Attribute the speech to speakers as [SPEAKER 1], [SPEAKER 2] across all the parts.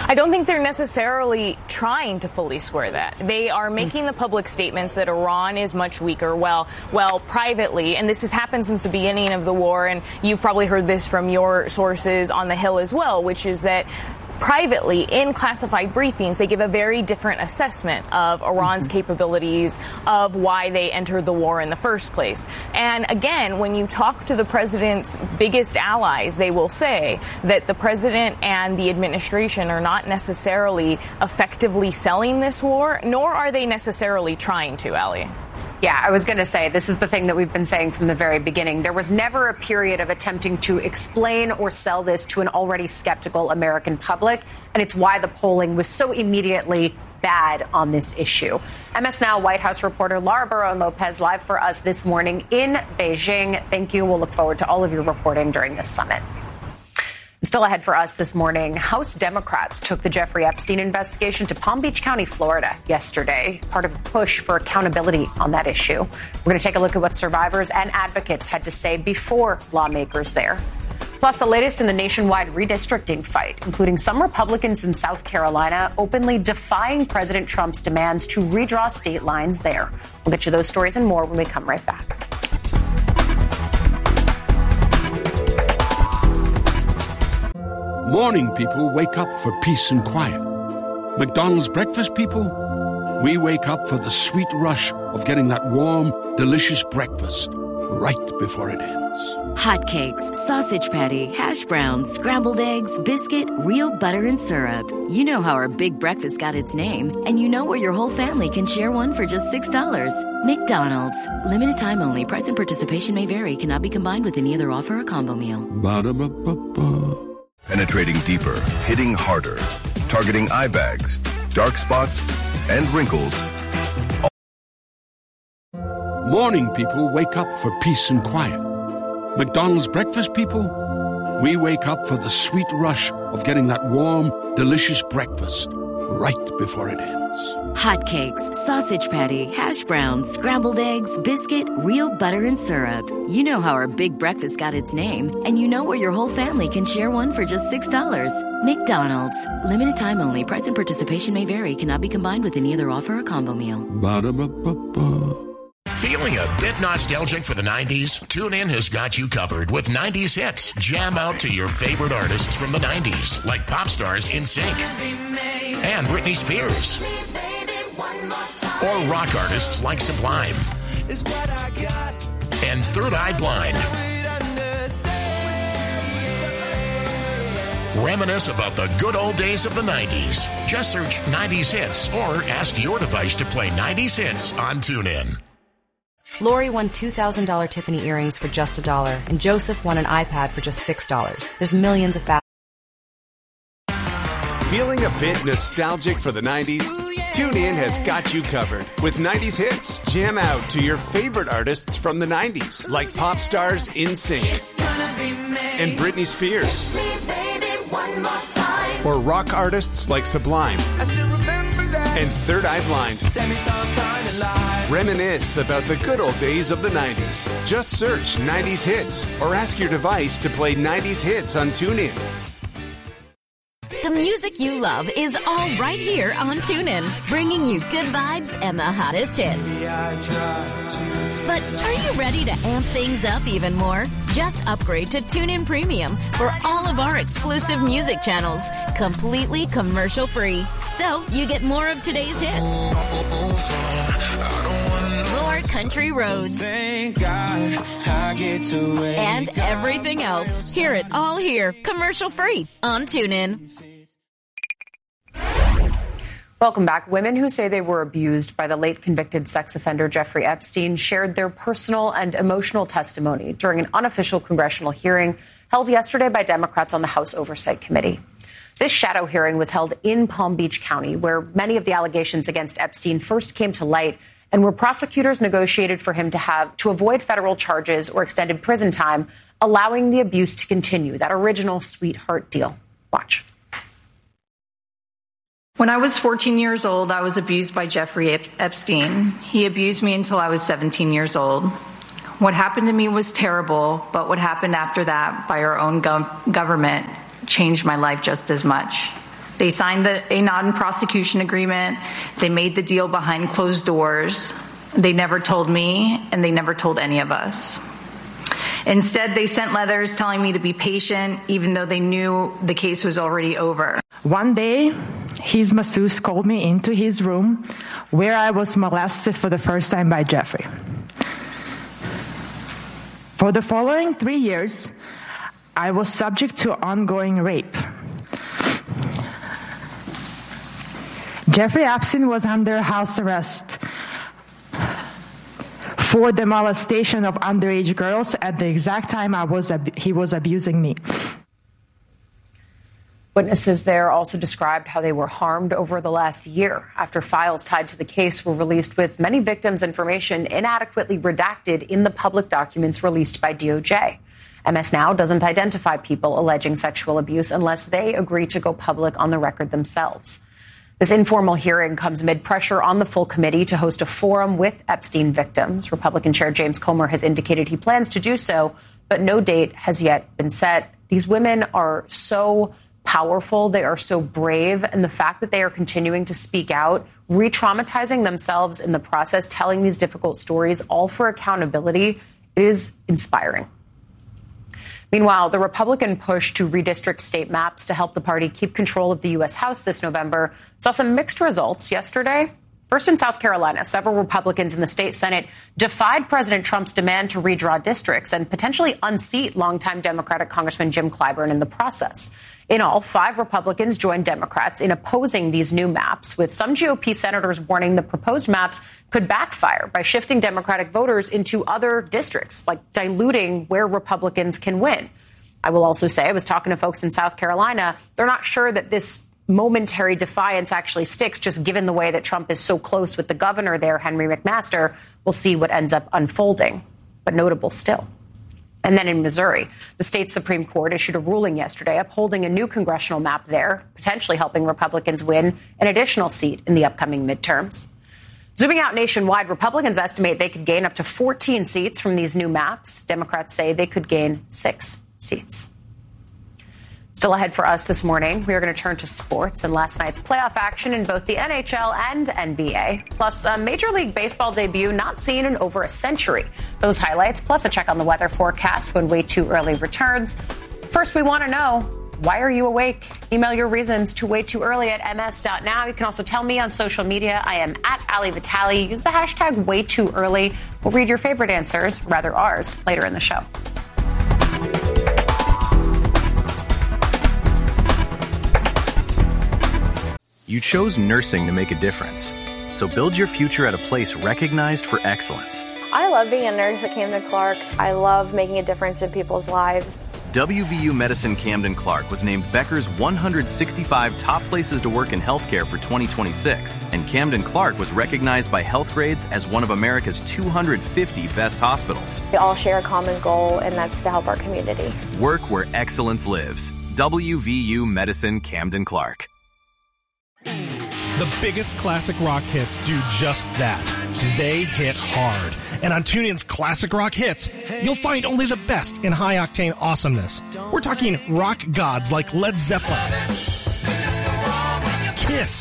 [SPEAKER 1] I don't think they're necessarily trying to fully square that. They are making the public statements that Iran is much weaker, well, privately, and this has happened since the beginning of the war, and you've probably heard this from your sources on the Hill as well, which is that privately, in classified briefings, they give a very different assessment of Iran's capabilities, of why they entered the war in the first place. And again, when you talk to the president's biggest allies, they will say that the president and the administration are not necessarily effectively selling this war, nor are they necessarily trying to, Ali.
[SPEAKER 2] Yeah, I was going to say, this is the thing that we've been saying from the very beginning. There was never a period of attempting to explain or sell this to an already skeptical American public, and it's why the polling was so immediately bad on this issue. MS Now White House reporter Laura Barón-Lopez live for us this morning in Beijing. Thank you. We'll look forward to all of your reporting during this summit. Still ahead for us this morning, House Democrats took the Jeffrey Epstein investigation to Palm Beach County, Florida yesterday, part of a push for accountability on that issue. We're going to take a look at what survivors and advocates had to say before lawmakers there. Plus, the latest in the nationwide redistricting fight, including some Republicans in South Carolina openly defying President Trump's demands to redraw state lines there. We'll get you those stories and more when we come right back.
[SPEAKER 3] Morning people wake up for peace and quiet. McDonald's breakfast people, we wake up for the sweet rush of getting that warm, delicious breakfast right before it ends.
[SPEAKER 4] Hotcakes, sausage patty, hash browns, scrambled eggs, biscuit, real butter and syrup. You know how our big breakfast got its name, and you know where your whole family can share one for just $6. McDonald's. Limited time only. Price and participation may vary. Cannot be combined with any other offer or combo meal.
[SPEAKER 3] Ba-da-ba-ba-ba.
[SPEAKER 5] Penetrating deeper, hitting harder, targeting eye bags, dark spots, and wrinkles.
[SPEAKER 3] Morning people wake up for peace and quiet. McDonald's breakfast people, we wake up for the sweet rush of getting that warm, delicious breakfast right before it ends.
[SPEAKER 4] Hotcakes, sausage patty, hash browns, scrambled eggs, biscuit, real butter and syrup. You know how our big breakfast got its name, and you know where your whole family can share one for just $6. McDonald's. Limited time only. Price and participation may vary. Cannot be combined with any other offer or combo meal.
[SPEAKER 3] Ba-da-ba-ba-ba.
[SPEAKER 6] Feeling a bit nostalgic for the 90s? TuneIn has got you covered with 90s hits. Jam out to your favorite artists from the 90s, like pop stars NSYNC and Britney Spears. Or rock artists like Sublime and Third Eye Blind. Reminisce about the good old days of the 90s. Just search 90s hits or ask your device to play 90s hits on TuneIn.
[SPEAKER 7] Lori won $2,000 Tiffany earrings for just $1, and Joseph won an iPad for just $6. There's millions of
[SPEAKER 8] Feeling a bit nostalgic for the 90s? TuneIn has got you covered with 90s hits. Jam out to your favorite artists from the 90s, like pop stars NSYNC and Britney Spears. Or rock artists like Sublime and Third Eye Blind. Reminisce about the good old days of the 90s. Just search 90s hits or ask your device to play 90s hits on TuneIn.
[SPEAKER 9] The music you love is all right here on TuneIn, bringing you good vibes and the hottest hits. But are you ready to amp things up even more? Just upgrade to TuneIn Premium for all of our exclusive music channels, completely commercial-free. So you get more of today's hits, more country roads, and everything else. Hear it all here, commercial-free on TuneIn.
[SPEAKER 2] Welcome back. Women who say they were abused by the late convicted sex offender Jeffrey Epstein shared their personal and emotional testimony during an unofficial congressional hearing held yesterday by Democrats on the House Oversight Committee. This shadow hearing was held in Palm Beach County, where many of the allegations against Epstein first came to light and where prosecutors negotiated for him to avoid federal charges or extended prison time, allowing the abuse to continue, that original sweetheart deal. Watch.
[SPEAKER 10] When I was 14 years old, I was abused by Jeffrey Epstein. He abused me until I was 17 years old. What happened to me was terrible, but what happened after that by our own government changed my life just as much. They signed a non-prosecution agreement. They made the deal behind closed doors. They never told me, and they never told any of us. Instead, they sent letters telling me to be patient, even though they knew the case was already over.
[SPEAKER 11] One day, his masseuse called me into his room where I was molested for the first time by Jeffrey. For the following 3 years, I was subject to ongoing rape. Jeffrey Epstein was under house arrest for the molestation of underage girls at the exact time he was abusing me.
[SPEAKER 2] Witnesses there also described how they were harmed over the last year after files tied to the case were released with many victims' information inadequately redacted in the public documents released by DOJ. MS Now doesn't identify people alleging sexual abuse unless they agree to go public on the record themselves. This informal hearing comes amid pressure on the full committee to host a forum with Epstein victims. Republican Chair James Comer has indicated he plans to do so, but no date has yet been set. These women are so powerful. They are so brave. And the fact that they are continuing to speak out, re-traumatizing themselves in the process, telling these difficult stories, all for accountability, is inspiring. Meanwhile, the Republican push to redistrict state maps to help the party keep control of the U.S. House this November saw some mixed results yesterday. First, in South Carolina, several Republicans in the state Senate defied President Trump's demand to redraw districts and potentially unseat longtime Democratic Congressman Jim Clyburn in the process. In all, 5 Republicans joined Democrats in opposing these new maps, with some GOP senators warning the proposed maps could backfire by shifting Democratic voters into other districts, like diluting where Republicans can win. I will also say, I was talking to folks in South Carolina, they're not sure that this momentary defiance actually sticks, just given the way that Trump is so close with the governor there, Henry McMaster. We'll see what ends up unfolding, but notable still. And then in Missouri, the state Supreme Court issued a ruling yesterday upholding a new congressional map there, potentially helping Republicans win an additional seat in the upcoming midterms. Zooming out nationwide, Republicans estimate they could gain up to 14 seats from these new maps. Democrats say they could gain 6 seats. Still ahead for us this morning, we are going to turn to sports and last night's playoff action in both the NHL and NBA, plus a Major League Baseball debut not seen in over a century. Those highlights, plus a check on the weather forecast when Way Too Early returns. First, we want to know, why are you awake? Email your reasons to waytooearly at ms.now. You can also tell me on social media. I am at Ali Vitale. Use the hashtag #WayTooEarly. We'll read your favorite answers, rather ours, later in the show.
[SPEAKER 12] You chose nursing to make a difference. So build your future at a place recognized for excellence.
[SPEAKER 13] I love being a nurse at Camden Clark. I love making a difference in people's lives.
[SPEAKER 12] WVU Medicine Camden Clark was named Becker's 165 top places to work in healthcare for 2026, and Camden Clark was recognized by Healthgrades as one of America's 250 best hospitals.
[SPEAKER 13] We all share a common goal, and that's to help our community.
[SPEAKER 12] Work where excellence lives. WVU Medicine Camden Clark.
[SPEAKER 14] The biggest classic rock hits do just that. They hit hard. And on TuneIn's Classic Rock Hits, you'll find only the best in high-octane awesomeness. We're talking rock gods like Led Zeppelin, Kiss,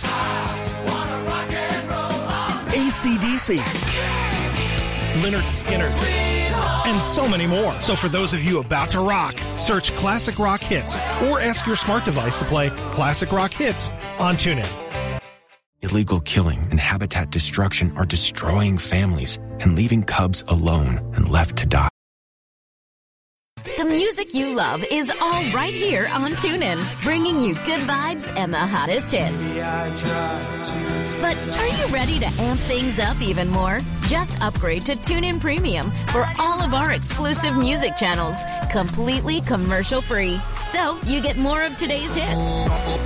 [SPEAKER 14] AC/DC, Lynyrd Skynyrd, and so many more. So for those of you about to rock, search Classic Rock Hits or ask your smart device to play Classic Rock Hits on TuneIn.
[SPEAKER 15] Illegal killing and habitat destruction are destroying families and leaving cubs alone and left to die.
[SPEAKER 9] The music you love is all right here on TuneIn, bringing you good vibes and the hottest hits. But are you ready to amp things up even more? Just upgrade to TuneIn Premium for all of our exclusive music channels, completely commercial-free. So you get more of today's hits,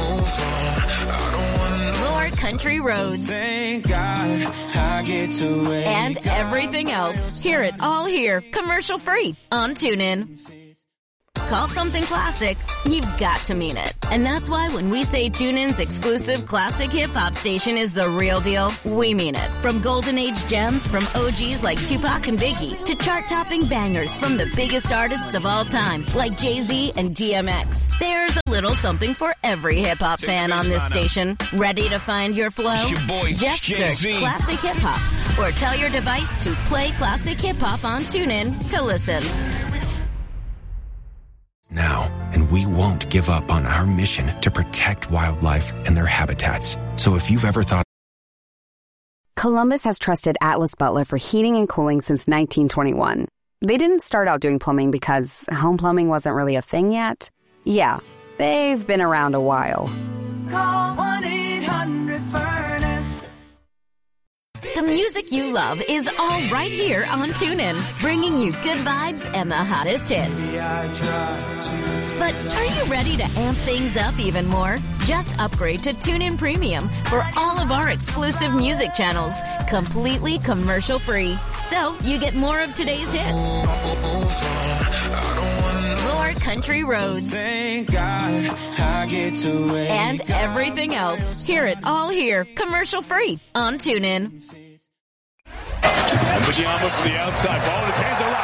[SPEAKER 9] more country roads, and everything else. Hear it all here, commercial-free on TuneIn. Call something classic, you've got to mean it. And that's why when we say TuneIn's exclusive classic hip-hop station is the real deal, we mean it. From golden age gems from OGs like Tupac and Biggie to chart-topping bangers from the biggest artists of all time like Jay-Z and DMX. There's a little little something for every hip-hop fan on this station. Ready to find your flow? Just search Classic Hip Hop or tell your device to play Classic Hip Hop on TuneIn to listen.
[SPEAKER 15] Now, and we won't give up on our mission to protect wildlife and their habitats. So if you've ever thought...
[SPEAKER 16] Columbus has trusted Atlas Butler for heating and cooling since 1921. They didn't start out doing plumbing because home plumbing wasn't really a thing yet. Yeah, they've been around a while.
[SPEAKER 9] Call 1-800-FURNACE. The music you love is all right here on TuneIn, bringing you good vibes and the hottest hits. But are you ready to amp things up even more? Just upgrade to TuneIn Premium for all of our exclusive music channels, completely commercial-free. So you get more of today's hits, more country roads, and everything else. Hear it all here, commercial-free on TuneIn.
[SPEAKER 17] Wembanyama from the outside. Ball in his hands are right.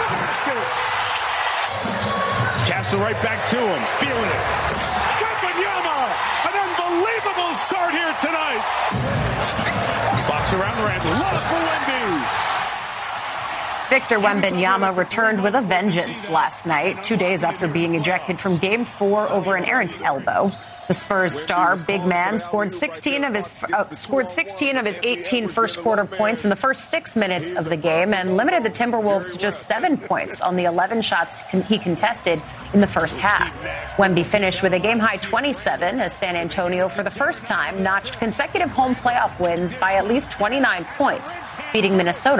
[SPEAKER 17] Castle right back to him. Feeling it. Wembanyama! An unbelievable start here tonight. Box around Randle. Love for Wemby.
[SPEAKER 2] Victor Wembanyama returned with a vengeance last night, 2 days after being ejected from Game 4 over an errant elbow. The Spurs star, big man, scored 16 of his 18 first quarter points in the first 6 minutes of the game and limited the Timberwolves to just 7 points on the 11 shots he contested in the first half. Wemby finished with a game-high 27 as San Antonio, for the first time, notched consecutive home playoff wins by at least 29 points, beating Minnesota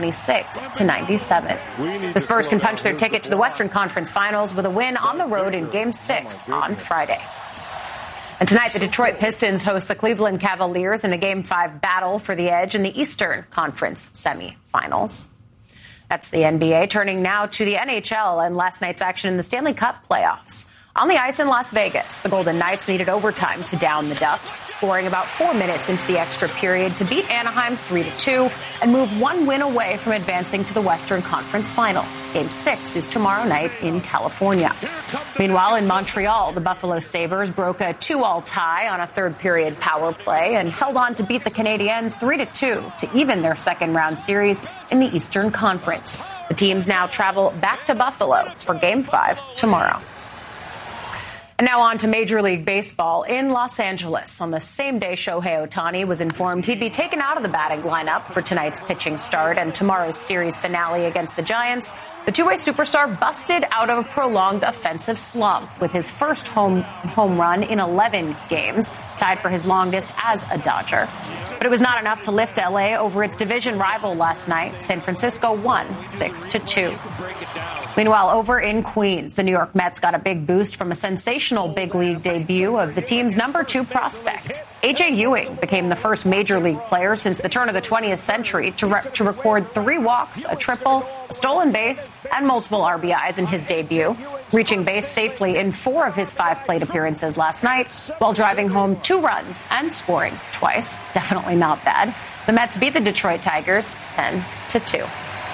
[SPEAKER 2] 126-97. The Spurs can punch their ticket to the Western Conference Finals with a win on the road in Game 6 on Friday. And tonight, the Detroit Pistons host the Cleveland Cavaliers in a Game 5 battle for the edge in the Eastern Conference semifinals. That's the NBA. Turning now to the NHL and last night's action in the Stanley Cup playoffs. On the ice in Las Vegas, the Golden Knights needed overtime to down the Ducks, scoring about 4 minutes into the extra period to beat Anaheim 3-2 and move one win away from advancing to the Western Conference Final. Game 6 is tomorrow night in California. Meanwhile, in Montreal, the Buffalo Sabres broke a 2-all tie on a third-period power play and held on to beat the Canadiens 3-2 to even their second-round series in the Eastern Conference. The teams now travel back to Buffalo for Game 5 tomorrow. And now on to Major League Baseball in Los Angeles. On the same day, Shohei Ohtani was informed he'd be taken out of the batting lineup for tonight's pitching start and tomorrow's series finale against the Giants. The two-way superstar busted out of a prolonged offensive slump with his first home run in 11 games, tied for his longest as a Dodger. But it was not enough to lift L.A. over its division rival last night. San Francisco won 6-2. Meanwhile, over in Queens, the New York Mets got a big boost from a sensational big league debut of the team's number 2 prospect. A.J. Ewing became the first major league player since the turn of the 20th century to record 3 walks, a triple, a stolen base, and multiple RBIs in his debut, reaching base safely in 4 of his 5 plate appearances last night while driving home 2 runs and scoring twice. Definitely not bad. The Mets beat the Detroit Tigers 10-2.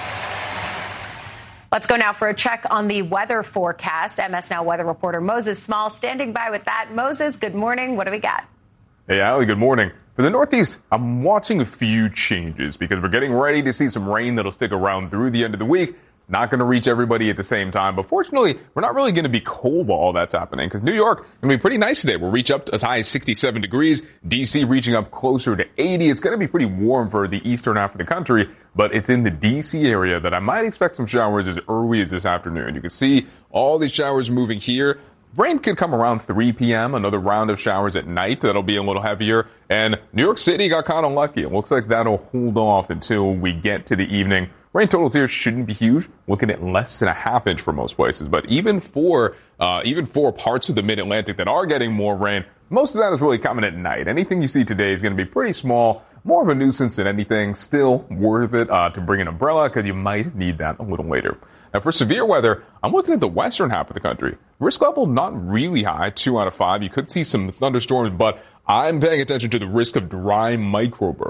[SPEAKER 2] Let's go now for a check on the weather forecast. MS Now weather reporter Moses Small standing by with that. Moses, good morning. What do we got?
[SPEAKER 18] Hey, Allie, good morning. For the Northeast, I'm watching a few changes because we're getting ready to see some rain that'll stick around through the end of the week. Not going to reach everybody at the same time, but fortunately, we're not really going to be cold while all that's happening because New York going to be pretty nice today. We'll reach up as high as 67 degrees. D.C. reaching up closer to 80. It's going to be pretty warm for the eastern half of the country, but it's in the D.C. area that I might expect some showers as early as this afternoon. You can see all these showers moving here. Rain could come around 3 p.m., another round of showers at night. That'll be a little heavier. And New York City got kind of lucky. It looks like that'll hold off until we get to the evening. Rain totals here shouldn't be huge. Looking at less than a half inch for most places. But even for parts of the mid-Atlantic that are getting more rain, most of that is really coming at night. Anything you see today is going to be pretty small, more of a nuisance than anything. Still worth it to bring an umbrella because you might need that a little later. Now, for severe weather, I'm looking at the western half of the country. Risk level not really high, 2 out of 5. You could see some thunderstorms, but I'm paying attention to the risk of dry microbursts.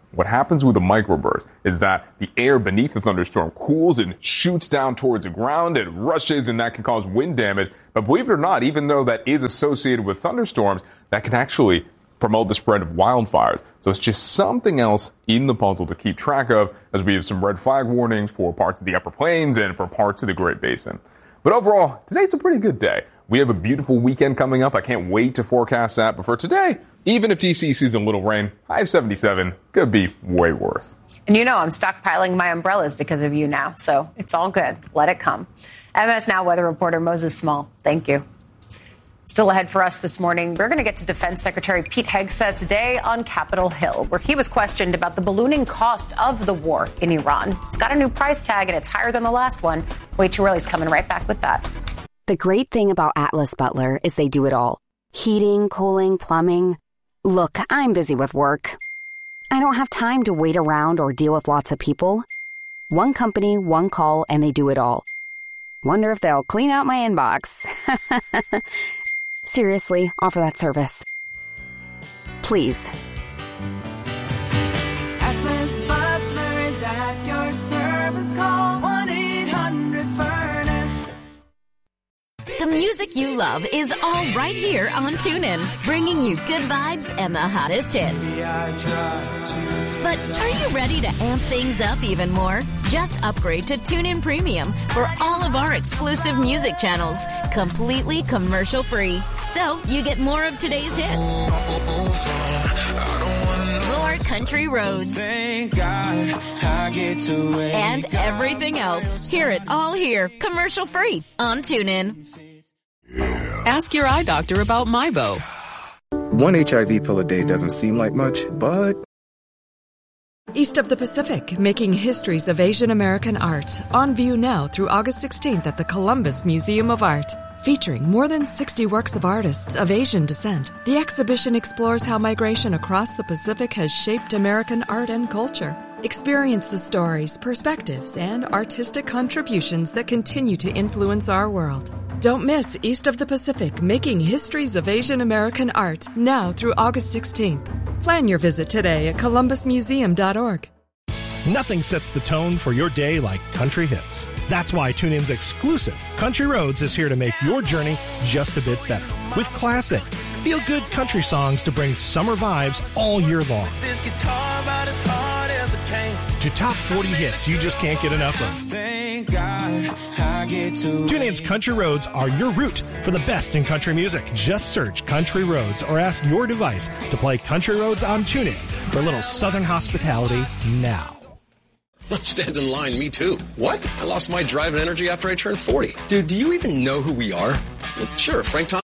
[SPEAKER 18] What happens with a microburst is that the air beneath the thunderstorm cools and shoots down towards the ground. It rushes, and that can cause wind damage. But believe it or not, even though that is associated with thunderstorms, that can actually promote the spread of wildfires. So it's just something else in the puzzle to keep track of, as we have some red flag warnings for parts of the Upper Plains and for parts of the Great Basin. But overall, today's a pretty good day. We have a beautiful weekend coming up. I can't wait to forecast that. But for today, even if DC sees a little rain, high of 77 could be way worse.
[SPEAKER 2] And you know I'm stockpiling my umbrellas because of you now, so it's all good. Let it come. MS Now weather reporter Moses Small, thank you. Still ahead for us this morning, we're going to get to Defense Secretary Pete Hegseth's day on Capitol Hill, where he was questioned about the ballooning cost of the war in Iran. It's got a new price tag, and it's higher than the last one. Way Too Early's coming right back with that.
[SPEAKER 16] The great thing about Atlas Butler is they do it all. Heating, cooling, plumbing. Look, I'm busy with work. I don't have time to wait around or deal with lots of people. One company, one call, and they do it all. Wonder if they'll clean out my inbox. Seriously, offer that service. Please.
[SPEAKER 19] Atlas Butler is at your service. Call 1-800-FURNACE.
[SPEAKER 9] The music you love is all right here on TuneIn, bringing you good vibes and the hottest hits. But are you ready to amp things up even more? Just upgrade to TuneIn Premium for all of our exclusive music channels, completely commercial-free. So you get more of today's hits, more country roads, and everything else. Hear it all here, commercial-free on TuneIn.
[SPEAKER 20] Ask your eye doctor about MyBo.
[SPEAKER 21] One HIV pill a day doesn't seem like much, but...
[SPEAKER 22] East of the Pacific, making histories of Asian American art. On view now through August 16th at the Columbus Museum of Art. Featuring more than 60 works of artists of Asian descent, the exhibition explores how migration across the Pacific has shaped American art and culture. Experience the stories, perspectives, and artistic contributions that continue to influence our world. Don't miss East of the Pacific, making histories of Asian American art, now through August 16th. Plan your visit today at columbusmuseum.org.
[SPEAKER 14] Nothing sets the tone for your day like country hits. That's why TuneIn's exclusive Country Roads is here to make your journey just a bit better. With classic, feel-good country songs to bring summer vibes all year long.
[SPEAKER 19] This guitar about as hard as a pain.
[SPEAKER 14] To top 40 hits you just can't get enough of.
[SPEAKER 19] Thank God I get to
[SPEAKER 14] TuneIn's Country Roads are your route for the best in country music. Just search Country Roads or ask your device to play Country Roads on TuneIn for a little southern hospitality now.
[SPEAKER 23] Stand in line, me too. What? I lost my drive and energy after I turned 40.
[SPEAKER 24] Dude, do you even know who we are?
[SPEAKER 23] Well, sure, Frank Thomas.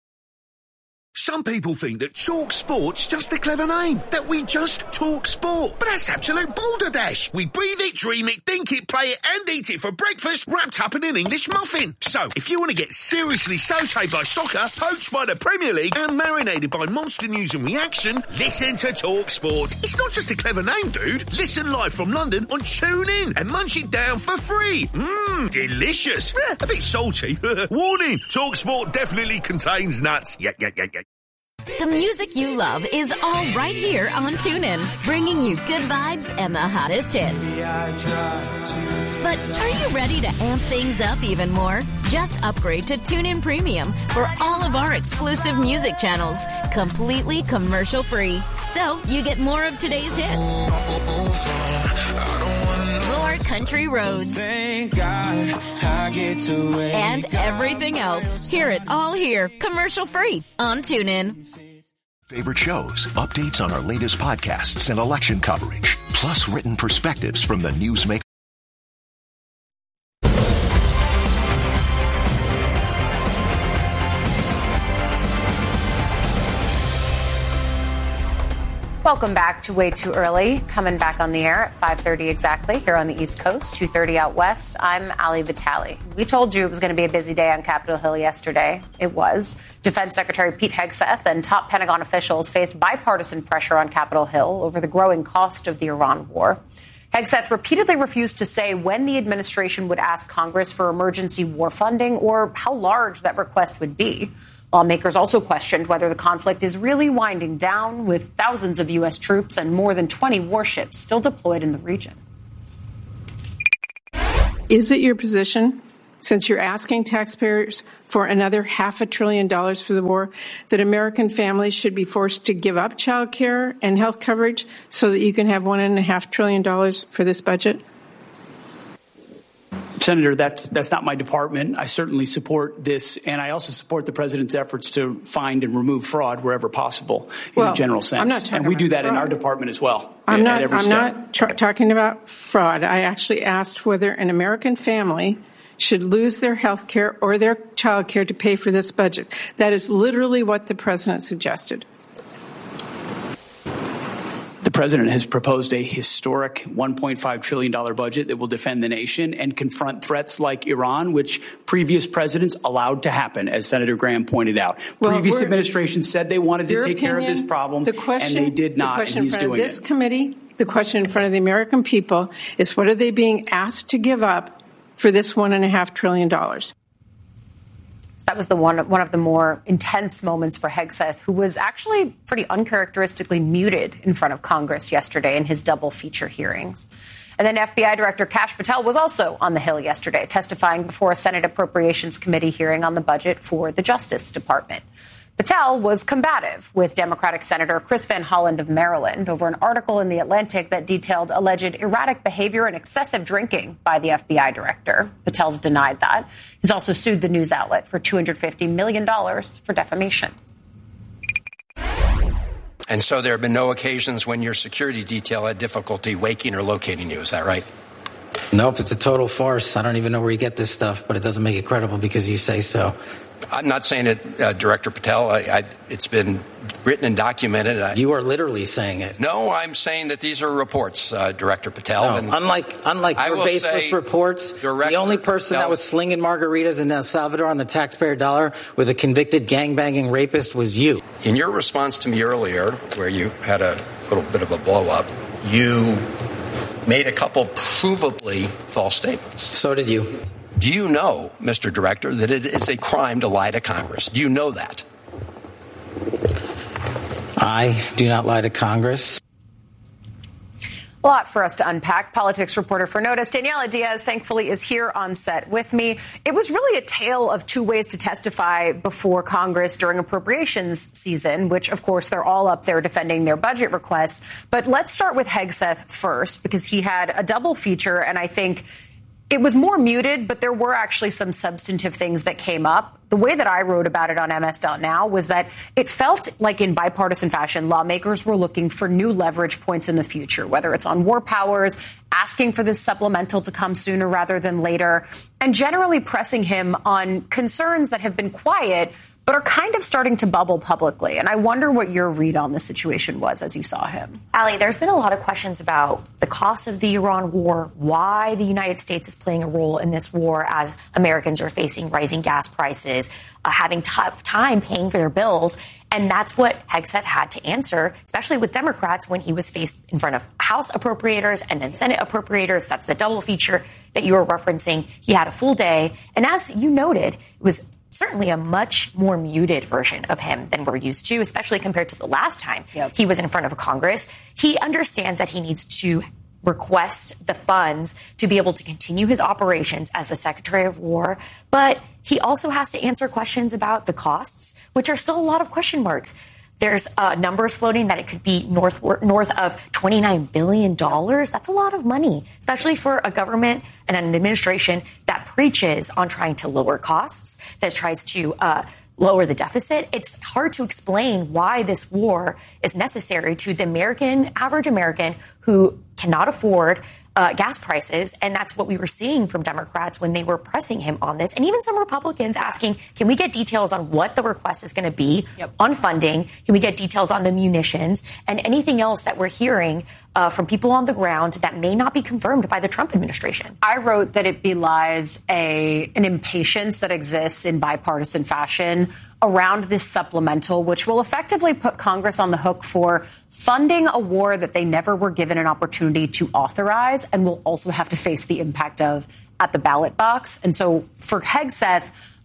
[SPEAKER 25] Some people think that Talk Sport's just a clever name, that we just talk sport. But that's absolute balderdash. We breathe it, dream it, think it, play it, and eat it for breakfast, wrapped up in an English muffin. So, if you want to get seriously sautéed by soccer, poached by the Premier League, and marinated by monster news and reaction, listen to Talk Sport. It's not just a clever name, dude. Listen live from London on TuneIn and munch it down for free. Delicious. A bit salty. Warning, Talk Sport definitely contains nuts. Yeah.
[SPEAKER 9] The music you love is all right here on TuneIn, bringing you good vibes and the hottest hits. But are you ready to amp things up even more? Just upgrade to TuneIn Premium for all of our exclusive music channels, completely commercial-free. So you get more of today's hits, more country roads,
[SPEAKER 19] Thank God I get to
[SPEAKER 9] and everything else. Hear it all here, commercial-free on TuneIn.
[SPEAKER 26] Favorite shows, updates on our latest podcasts and election coverage, plus written perspectives from the newsmakers.
[SPEAKER 2] Welcome back to Way Too Early, coming back on the air at 5:30 exactly here on the East Coast, 2:30 out west. I'm Ali Vitale. We told you it was going to be a busy day on Capitol Hill yesterday. It was. Defense Secretary Pete Hegseth and top Pentagon officials faced bipartisan pressure on Capitol Hill over the growing cost of the Iran war. Hegseth repeatedly refused to say when the administration would ask Congress for emergency war funding or how large that request would be. Lawmakers also questioned whether the conflict is really winding down, with thousands of U.S. troops and more than 20 warships still deployed in the region.
[SPEAKER 1] Is it your position, since you're asking taxpayers for another $500 billion for the war, that American families should be forced to give up child care and health coverage so that you can have $1.5 trillion for this budget?
[SPEAKER 3] Senator, that's not my department. I certainly support this, and I also support the president's efforts to find and remove fraud wherever possible in a general sense.
[SPEAKER 1] I'm not talking
[SPEAKER 3] and we do that
[SPEAKER 1] fraud.
[SPEAKER 3] in our department as well.
[SPEAKER 1] I'm not talking about fraud. I actually asked whether an American family should lose their health care or their child care to pay for this budget. That is literally what the president suggested.
[SPEAKER 3] The president has proposed a historic $1.5 trillion budget that will defend the nation and confront threats like Iran, which previous presidents allowed to happen, as Senator Graham pointed out. Previous administrations said they wanted to take care of this problem, and they did not, and he's doing it.
[SPEAKER 1] This committee, the question in front of the American people is, what are they being asked to give up for this $1.5 trillion?
[SPEAKER 2] That was one of the more intense moments for Hegseth, who was actually pretty uncharacteristically muted in front of Congress yesterday in his double feature hearings. And then FBI Director Kash Patel was also on the Hill yesterday, testifying before a Senate Appropriations Committee hearing on the budget for the Justice Department. Patel was combative with Democratic Senator Chris Van Hollen of Maryland over an article in The Atlantic that detailed alleged erratic behavior and excessive drinking by the FBI director. Patel's denied that. He's also sued the news outlet for $250 million for defamation.
[SPEAKER 4] And so there have been no occasions when your security detail had difficulty waking or locating you. Is that right?
[SPEAKER 5] Nope, it's a total farce. I don't even know where you get this stuff, but it doesn't make it credible because you say so.
[SPEAKER 4] I'm not saying it, Director Patel. It's been written and documented.
[SPEAKER 5] You are literally saying it.
[SPEAKER 4] No, I'm saying that these are reports, Director Patel.
[SPEAKER 5] No, and unlike your baseless reports, the only person that was slinging margaritas in El Salvador on the taxpayer dollar with a convicted gangbanging rapist was you.
[SPEAKER 4] In your response to me earlier, where you had a little bit of a blow-up, you made a couple provably false statements.
[SPEAKER 5] So did you.
[SPEAKER 4] Do you know, Mr. Director, that it is a crime to lie to Congress? Do you know that?
[SPEAKER 5] I do not lie to Congress.
[SPEAKER 2] A lot for us to unpack. Politics reporter for Notice, Daniela Diaz, thankfully, is here on set with me. It was really a tale of two ways to testify before Congress during appropriations season, which, of course, they're all up there defending their budget requests. But let's start with Hegseth first, because he had a double feature, and I think it was more muted, but there were actually some substantive things that came up. The way that I wrote about it on MS.now was that it felt like in bipartisan fashion, lawmakers were looking for new leverage points in the future, whether it's on war powers, asking for this supplemental to come sooner rather than later, and generally pressing him on concerns that have been quiet but are kind of starting to bubble publicly. And I wonder what your read on the situation was as you saw him.
[SPEAKER 6] Ali, there's been a lot of questions about the cost of the Iran war, why the United States is playing a role in this war as Americans are facing rising gas prices, having tough time paying for their bills. And that's what Hegseth had to answer, especially with Democrats when he was faced in front of House appropriators and then Senate appropriators. That's the double feature that you were referencing. He had a full day. And as you noted, it was certainly a much more muted version of him than we're used to, especially compared to the last time he was in front of Congress. He understands that he needs to request the funds to be able to continue his operations as the Secretary of War, but he also has to answer questions about the costs, which are still a lot of question marks. There's numbers floating that it could be north of $29 billion. That's a lot of money, especially for a government and an administration that preaches on trying to lower costs, that tries to lower the deficit. It's hard to explain why this war is necessary to the average American who cannot afford gas prices. And that's what we were seeing from Democrats when they were pressing him on this. And even some Republicans asking, can we get details on what the request is going to be on funding? Can we get details on the munitions and anything else that we're hearing from people on the ground that may not be confirmed by the Trump administration?
[SPEAKER 2] I wrote that it belies an impatience that exists in bipartisan fashion around this supplemental, which will effectively put Congress on the hook for funding a war that they never were given an opportunity to authorize and will also have to face the impact of at the ballot box. And so for Hegseth,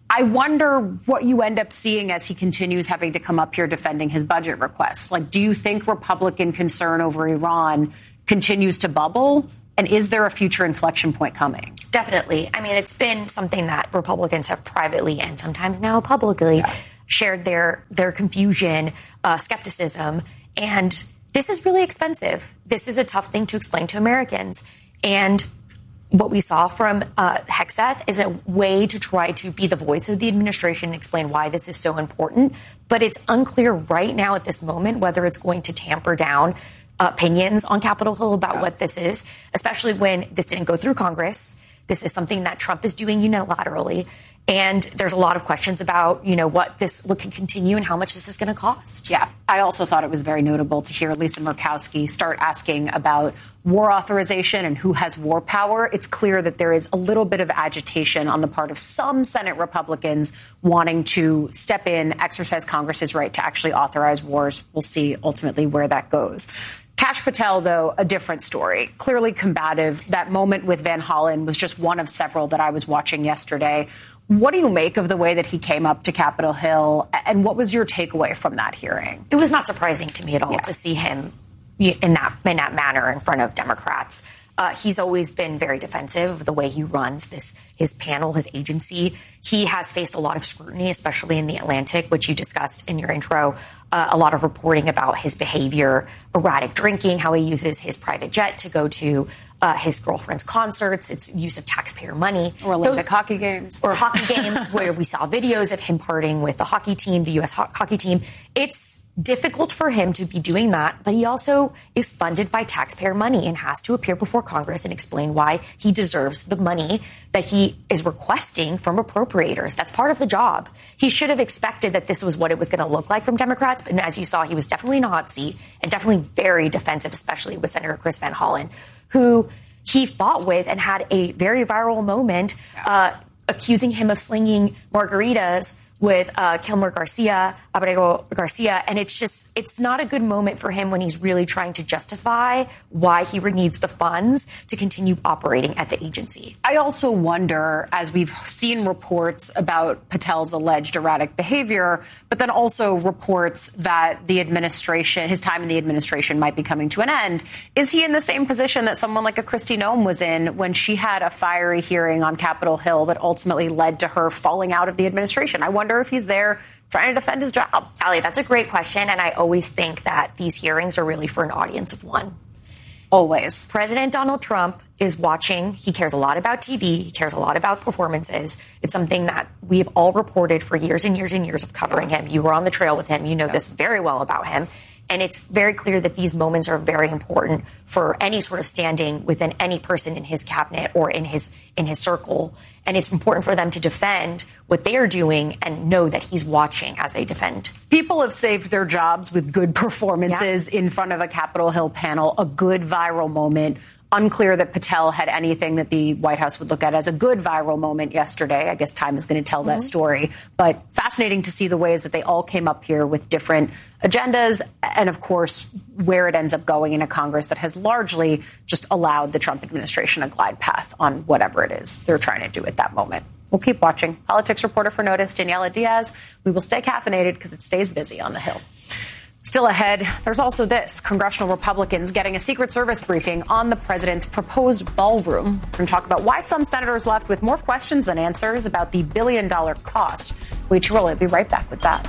[SPEAKER 2] I wonder what you end up seeing as he continues having to come up here defending his budget requests. Like, do you think Republican concern over Iran continues to bubble? And is there a future inflection point coming?
[SPEAKER 6] Definitely. I mean, it's been something that Republicans have privately and sometimes now publicly shared their confusion, skepticism. And this is really expensive. This is a tough thing to explain to Americans. And what we saw from Hegseth is a way to try to be the voice of the administration and explain why this is so important. But it's unclear right now at this moment whether it's going to tamper down opinions on Capitol Hill about what this is, especially when this didn't go through Congress. This is something that Trump is doing unilaterally. And there's a lot of questions about, what can continue and how much this is going to cost.
[SPEAKER 2] Yeah. I also thought it was very notable to hear Lisa Murkowski start asking about war authorization and who has war power. It's clear that there is a little bit of agitation on the part of some Senate Republicans wanting to step in, exercise Congress's right to actually authorize wars. We'll see ultimately where that goes. Kash Patel, though, a different story. Clearly combative. That moment with Van Hollen was just one of several that I was watching yesterday. What do you make of the way that he came up to Capitol Hill? And what was your takeaway from that hearing?
[SPEAKER 6] It was not surprising to me at all to see him in that manner in front of Democrats. He's always been very defensive of the way he runs his panel, his agency. He has faced a lot of scrutiny, especially in The Atlantic, which you discussed in your intro. A lot of reporting about his behavior, erratic drinking, how he uses his private jet to go to his girlfriend's concerts, its use of taxpayer money.
[SPEAKER 2] Or Olympic hockey games.
[SPEAKER 6] Or hockey games where we saw videos of him partying with the hockey team, the U.S. hockey team. It's difficult for him to be doing that, but he also is funded by taxpayer money and has to appear before Congress and explain why he deserves the money that he is requesting from appropriators. That's part of the job. He should have expected that this was what it was going to look like from Democrats, but as you saw, he was definitely in a hot seat and definitely very defensive, especially with Senator Chris Van Hollen, who he fought with and had a very viral moment accusing him of slinging margaritas with Kilmer Garcia, Abrego Garcia. And it's not a good moment for him when he's really trying to justify why he needs the funds to continue operating at the agency.
[SPEAKER 2] I also wonder, as we've seen reports about Patel's alleged erratic behavior, but then also reports that the administration, his time in the administration might be coming to an end. Is he in the same position that someone like a Kristi Noem was in when she had a fiery hearing on Capitol Hill that ultimately led to her falling out of the administration? I wonder if he's there trying to defend his job.
[SPEAKER 6] Allie, that's a great question. And I always think that these hearings are really for an audience of one.
[SPEAKER 2] Always.
[SPEAKER 6] President Donald Trump is watching. He cares a lot about TV. He cares a lot about performances. It's something that we've all reported for years and years and years of covering him. You were on the trail with him. You know this very well about him. And it's very clear that these moments are very important for any sort of standing within any person in his cabinet or in his circle. And it's important for them to defend what they are doing and know that he's watching as they defend.
[SPEAKER 2] People have saved their jobs with good performances in front of a Capitol Hill panel, a good viral moment. Unclear that Patel had anything that the White House would look at as a good viral moment yesterday. I guess time is going to tell that story. But fascinating to see the ways that they all came up here with different agendas and, of course, where it ends up going in a Congress that has largely just allowed the Trump administration a glide path on whatever it is they're trying to do at that moment. We'll keep watching. Politics reporter for Notice, Daniela Diaz. We will stay caffeinated because it stays busy on the Hill. Still ahead, there's also this. Congressional Republicans getting a Secret Service briefing on the president's proposed ballroom. We're going to talk about why some senators left with more questions than answers about the billion-dollar cost. Wait, roll it. Be right back with that.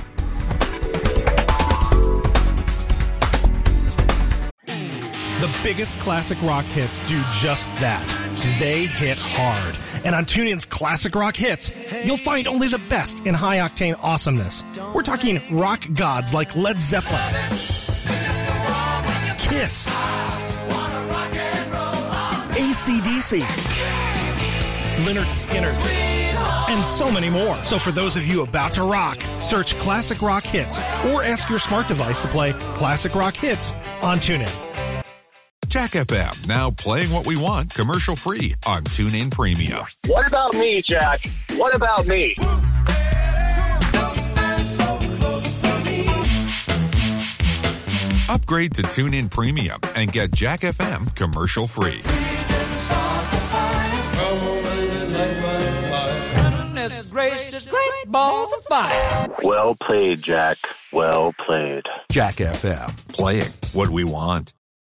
[SPEAKER 14] The biggest classic rock hits do just that. They hit hard. And on TuneIn's Classic Rock Hits, you'll find only the best in high-octane awesomeness. We're talking rock gods like Led Zeppelin, Kiss, AC/DC, Lynyrd Skynyrd, and so many more. So for those of you about to rock, search Classic Rock Hits or ask your smart device to play Classic Rock Hits on TuneIn.
[SPEAKER 7] Jack FM, now playing what we want commercial-free on TuneIn Premium.
[SPEAKER 8] What about me, Jack? What about me?
[SPEAKER 7] Upgrade to TuneIn Premium and get Jack FM commercial-free.
[SPEAKER 19] Gracious, great
[SPEAKER 10] balls of fire.
[SPEAKER 8] Well played, Jack. Well played.
[SPEAKER 7] Jack FM. Playing what we want.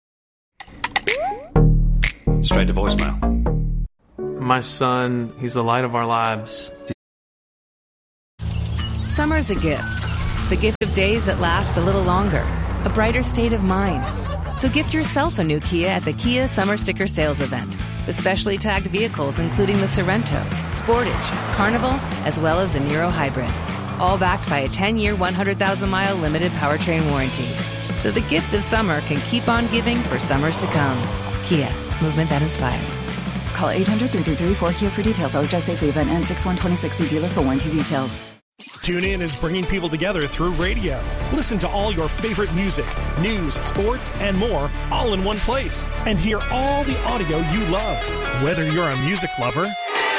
[SPEAKER 11] Straight to voicemail.
[SPEAKER 12] My son, he's the light of our lives.
[SPEAKER 22] Summer's a gift. The gift of days that last a little longer. A brighter state of mind. So gift yourself a new Kia at the Kia Summer Sticker Sales Event. With specially tagged vehicles including the Sorento, Sportage, Carnival, as well as the Niro Hybrid. All backed by a 10-year, 100,000-mile limited powertrain warranty. So the gift of summer can keep on giving for summers to come. Kia, movement that inspires.
[SPEAKER 13] Call 800-3334-KIA for details. Always drive safely. Event ends 6/1/26. See dealer for warranty details.
[SPEAKER 14] TuneIn is bringing people together through radio. Listen to all your favorite music, news, sports, and more all in one place. And hear all the audio you love. Whether you're a music lover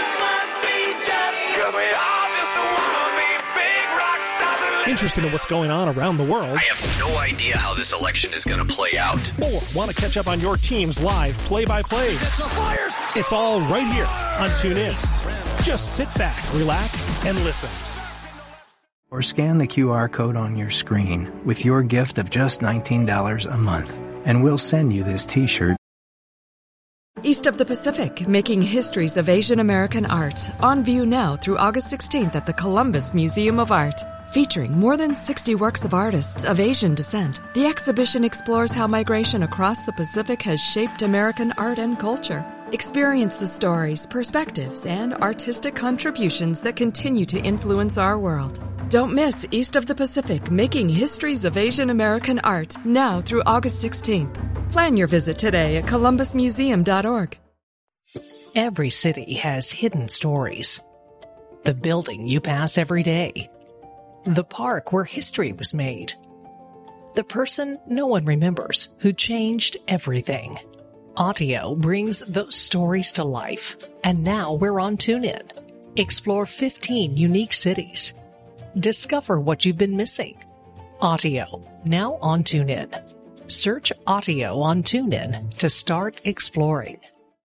[SPEAKER 14] interested in what's going on around the world,
[SPEAKER 15] I have no idea how this election is going to play out,
[SPEAKER 14] or want to catch up on your team's live play-by-plays. It's all right here on TuneIn. Just sit back, relax, and listen.
[SPEAKER 17] Or scan the QR code on your screen with your gift of just $19 a month, and we'll send you this t-shirt.
[SPEAKER 22] East of the Pacific, making histories of Asian American art. On view now through August 16th at the Columbus Museum of Art. Featuring more than 60 works of artists of Asian descent, the exhibition explores how migration across the Pacific has shaped American art and culture. Experience the stories, perspectives, and artistic contributions that continue to influence our world. Don't miss East of the Pacific, making histories of Asian American art, now through August 16th. Plan your visit today at columbusmuseum.org.
[SPEAKER 27] Every city has hidden stories. The building you pass every day. The park where history was made. The person no one remembers who changed everything. Audio brings those stories to life. And now we're on TuneIn. Explore 15 unique cities. Discover what you've been missing. Audio, now on TuneIn. Search Audio on TuneIn to start exploring.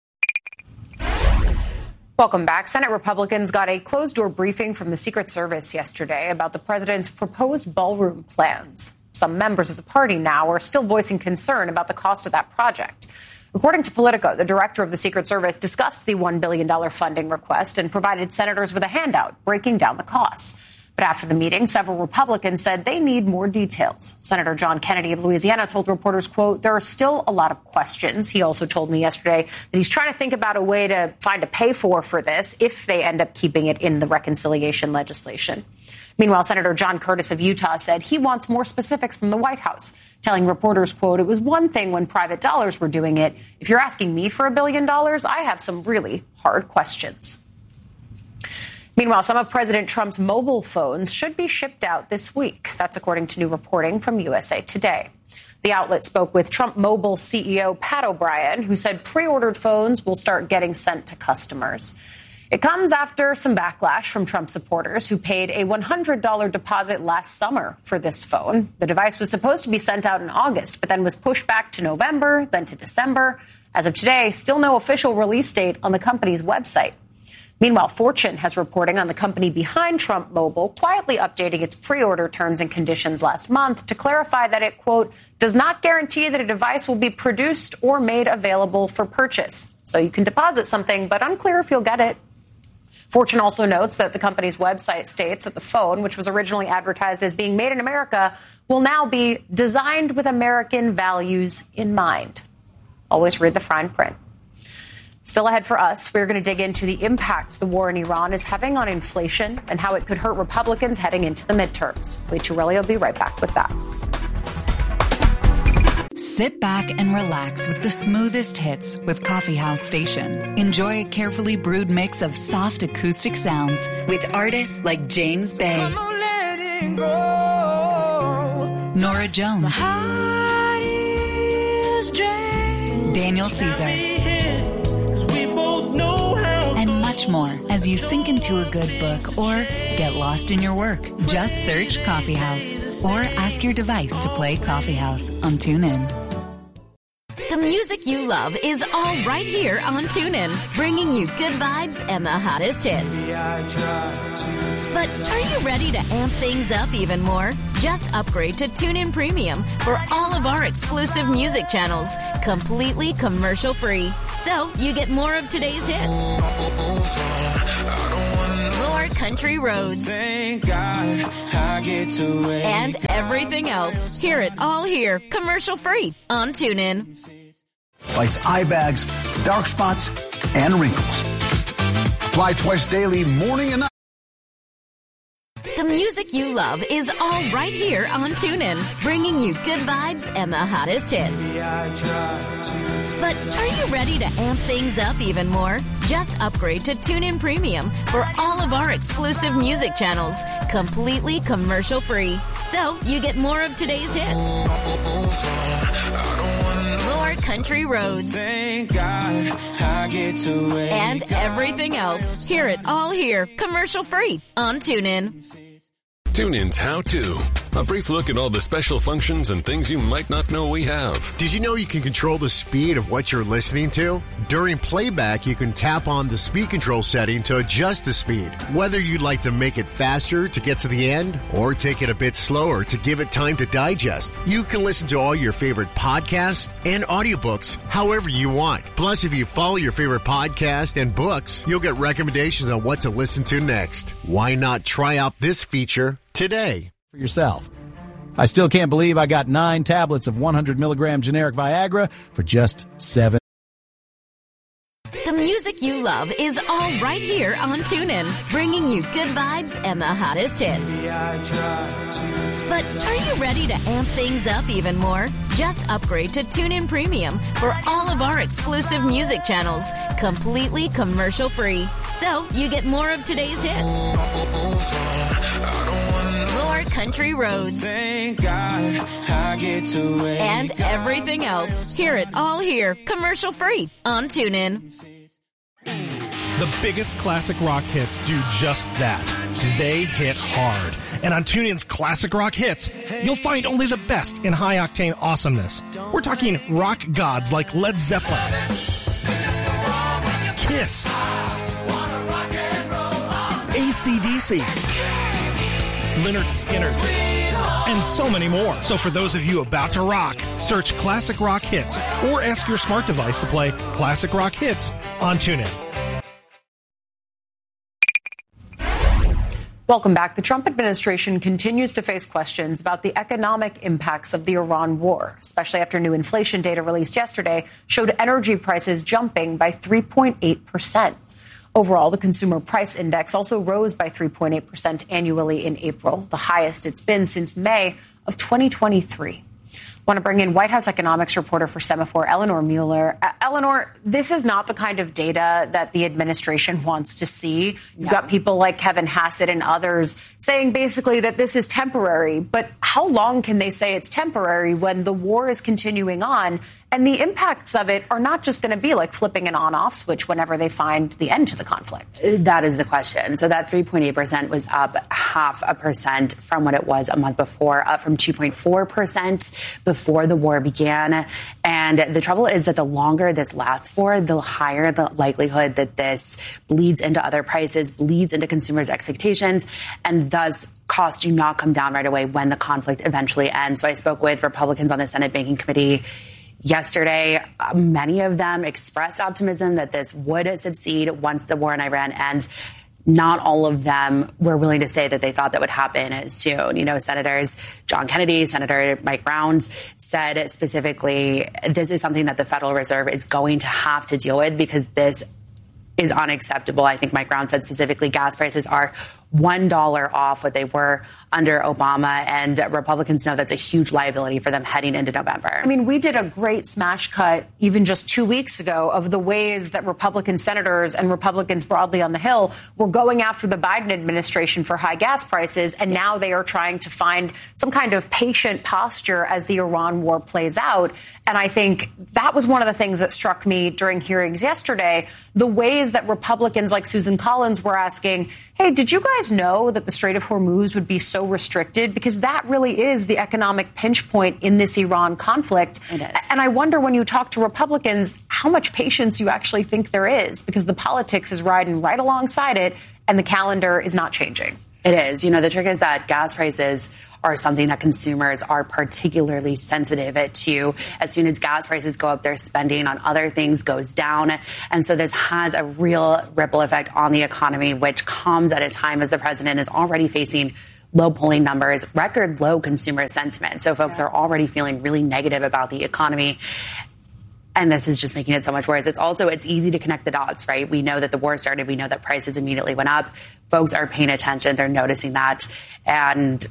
[SPEAKER 2] Welcome back. Senate Republicans got a closed-door briefing from the Secret Service yesterday about the president's proposed ballroom plans. Some members of the party now are still voicing concern about the cost of that project. According to Politico, the director of the Secret Service discussed the $1 billion funding request and provided senators with a handout breaking down the costs. But after the meeting, several Republicans said they need more details. Senator John Kennedy of Louisiana told reporters, quote, there are still a lot of questions. He also told me yesterday that he's trying to think about a way to find a pay-for this if they end up keeping it in the reconciliation legislation. Meanwhile, Senator John Curtis of Utah said he wants more specifics from the White House, telling reporters, quote, it was one thing when private dollars were doing it. If you're asking me for $1 billion, I have some really hard questions. Meanwhile, some of President Trump's mobile phones should be shipped out this week. That's according to new reporting from USA Today. The outlet spoke with Trump Mobile CEO Pat O'Brien, who said pre-ordered phones will start getting sent to customers. It comes after some backlash from Trump supporters who paid a $100 deposit last summer for this phone. The device was supposed to be sent out in August, but then was pushed back to November, then to December. As of today, still no official release date on the company's website. Meanwhile, Fortune has reporting on the company behind Trump Mobile quietly updating its pre-order terms and conditions last month to clarify that it, quote, does not guarantee that a device will be produced or made available for purchase. So you can deposit something, but unclear if you'll get it. Fortune also notes that the company's website states that the phone, which was originally advertised as being made in America, will now be designed with American values in mind. Always read the fine print. Still ahead for us, we're going to dig into the impact the war in Iran is having on inflation and how it could hurt Republicans heading into the midterms. Lee Chiarelli will be right back with that.
[SPEAKER 28] Sit back and relax with the smoothest hits with Coffee House Station. Enjoy a carefully brewed mix of soft acoustic sounds with artists like James Bay, Nora Jones, Daniel Caesar, and much more as you sink into a good book or get lost in your work. Just search Coffee House or ask your device to play Coffee House on TuneIn.
[SPEAKER 9] The music you love is all right here on TuneIn, bringing you good vibes and the hottest hits. But are you ready to amp things up even more? Just upgrade to TuneIn Premium for all of our exclusive music channels, completely commercial-free. So you get more of today's hits, more country roads, and everything else. Hear it all here, commercial-free on TuneIn.
[SPEAKER 10] Fights eye bags, dark spots, and wrinkles. Apply twice daily, morning and night.
[SPEAKER 9] The music you love is all right here on TuneIn, bringing you good vibes and the hottest hits. But are you ready to amp things up even more? Just upgrade to TuneIn Premium for all of our exclusive music channels, completely commercial-free. So you get more of today's hits, more country roads, and everything else. Hear it all here, commercial-free on TuneIn.
[SPEAKER 16] TuneIn's How To. A brief look at all the special functions and things you might not know we have.
[SPEAKER 18] Did you know you can control the speed of what you're listening to? During playback, you can tap on the speed control setting to adjust the speed. Whether you'd like to make it faster to get to the end or take it a bit slower to give it time to digest, you can listen to all your favorite podcasts and audiobooks however you want. Plus, if you follow your favorite podcast and books, you'll get recommendations on what to listen to next. Why not try out this feature today?
[SPEAKER 20] For yourself. I still can't believe I got 9 tablets of 100 milligram generic Viagra for just $7.
[SPEAKER 9] The music you love is all right here on TuneIn, bringing you good vibes and the hottest hits. But are you ready to amp things up even more? Just upgrade to TuneIn Premium for all of our exclusive music channels, completely commercial-free. So you get more of today's hits, more country roads, and everything else. Hear it all here, commercial-free on TuneIn.
[SPEAKER 14] The biggest classic rock hits do just that. They hit hard. And on TuneIn's Classic Rock Hits, you'll find only the best in high-octane awesomeness. We're talking rock gods like Led Zeppelin, Kiss, AC/DC, Lynyrd Skynyrd, and so many more. So for those of you about to rock, search Classic Rock Hits or ask your smart device to play Classic Rock Hits on TuneIn.
[SPEAKER 2] Welcome back. The Trump administration continues to face questions about the economic impacts of the Iran war, especially after new inflation data released yesterday showed energy prices jumping by 3.8%. Overall, the Consumer Price Index also rose by 3.8% annually in April, the highest it's been since May of 2023. I want to bring in White House economics reporter for Semaphore, Eleanor Mueller. Eleanor, this is not the kind of data that the administration wants to see. You've got people like Kevin Hassett and others saying basically that this is temporary. But how long can they say it's temporary when the war is continuing on? And the impacts of it are not just going to be like flipping an on-off switch whenever they find the end to the conflict.
[SPEAKER 21] That is the question. So that 3.8% was up 0.5% from what it was a month before, up from 2.4% before the war began. And the trouble is that the longer this lasts for, the higher the likelihood that this bleeds into other prices, bleeds into consumers' expectations, and thus costs do not come down right away when the conflict eventually ends. So I spoke with Republicans on the Senate Banking Committee yesterday. Many of them expressed optimism that this would succeed once the war in Iran ends. Not all of them were willing to say that they thought that would happen soon. You know, Senators John Kennedy, Senator Mike Rounds said specifically, this is something that the Federal Reserve is going to have to deal with because this is unacceptable. I think Mike Rounds said specifically gas prices are $1 off what they were under Obama, and Republicans know that's a huge liability for them heading into November.
[SPEAKER 2] I mean, we did a great smash cut even just 2 weeks ago of the ways that Republican senators and Republicans broadly on the Hill were going after the Biden administration for high gas prices, and now they are trying to find some kind of patient posture as the Iran war plays out. And I think that was one of the things that struck me during hearings yesterday, the ways that Republicans like Susan Collins were asking, hey, did you guys know that the Strait of Hormuz would be so restricted? Because that really is the economic pinch point in this Iran conflict. It is. And I wonder when you talk to Republicans, how much patience you actually think there is, because the politics is riding right alongside it and the calendar is not changing.
[SPEAKER 21] It is. The trick is that gas prices are something that consumers are particularly sensitive to. As soon as gas prices go up, their spending on other things goes down. And so this has a real ripple effect on the economy, which comes at a time as the president is already facing low polling numbers, record low consumer sentiment. So folks are already feeling really negative about the economy. And this is just making it so much worse. It's easy to connect the dots, right? We know that the war started. We know that prices immediately went up. Folks are paying attention. They're noticing that. And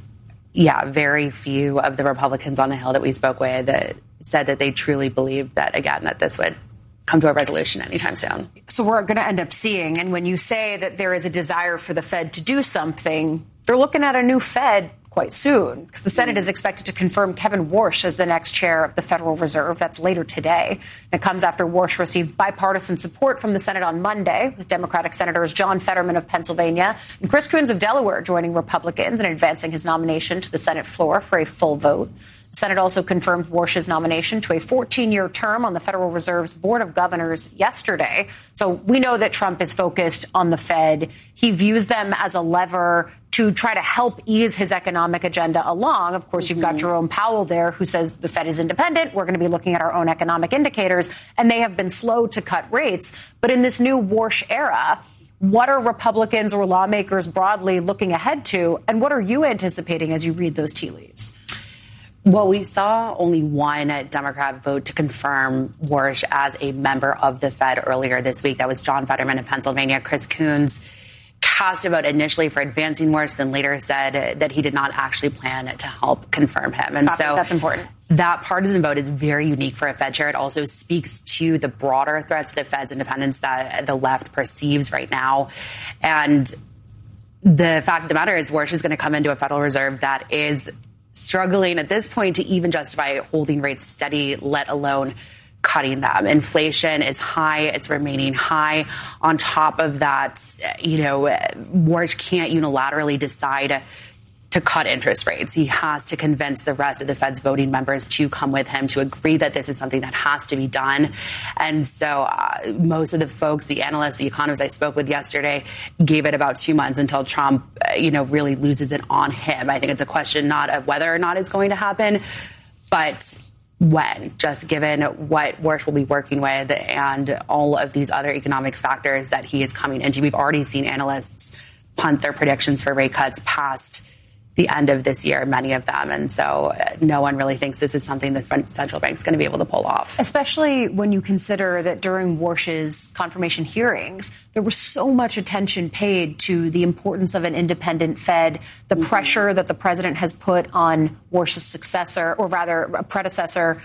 [SPEAKER 21] very few of the Republicans on the Hill that we spoke with said that they truly believed that, again, that this would come to a resolution anytime soon.
[SPEAKER 2] So we're going to end up seeing, and when you say that there is a desire for the Fed to do something, they're looking at a new Fed quite soon, because the Senate is expected to confirm Kevin Warsh as the next chair of the Federal Reserve. That's later today. It comes after Warsh received bipartisan support from the Senate on Monday, with Democratic Senators John Fetterman of Pennsylvania and Chris Coons of Delaware joining Republicans and advancing his nomination to the Senate floor for a full vote. The Senate also confirmed Warsh's nomination to a 14-year term on the Federal Reserve's Board of Governors yesterday. So we know that Trump is focused on the Fed. He views them as a lever to try to help ease his economic agenda along. Of course, you've got Jerome Powell there, who says the Fed is independent. We're going to be looking at our own economic indicators, and they have been slow to cut rates. But in this new Warsh era, what are Republicans or lawmakers broadly looking ahead to, and what are you anticipating as you read those tea leaves?
[SPEAKER 21] Well, we saw only one Democrat vote to confirm Warsh as a member of the Fed earlier this week. That was John Fetterman of Pennsylvania. Chris Coons cast a vote initially for advancing Warsh, then later said that he did not actually plan to help confirm him. And so
[SPEAKER 2] that's important.
[SPEAKER 21] That partisan vote is very unique for a Fed chair. It also speaks to the broader threats to the Fed's independence that the left perceives right now. And the fact of the matter is Warsh is going to come into a Federal Reserve that is struggling at this point to even justify holding rates steady, let alone cutting them. Inflation is high. It's remaining high. On top of that, Warsh can't unilaterally decide to cut interest rates. He has to convince the rest of the Fed's voting members to come with him to agree that this is something that has to be done. And so most of the folks, the analysts, the economists I spoke with yesterday gave it about 2 months until Trump, really loses it on him. I think it's a question not of whether or not it's going to happen, but when, just given what Warsh will be working with and all of these other economic factors that he is coming into. We've already seen analysts punt their predictions for rate cuts past the end of this year, many of them. And so no one really thinks this is something the central bank is going to be able to pull off.
[SPEAKER 2] Especially when you consider that during Warsh's confirmation hearings, there was so much attention paid to the importance of an independent Fed, the pressure that the president has put on Warsh's successor, or rather a predecessor.